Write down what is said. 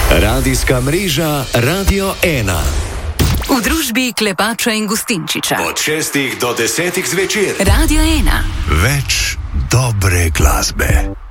Radijska mreža Radio 1. V družbi Klepača in Gustinčiča. Od 6 do 10 zvečer. Radio 1. Več dobre glasbe.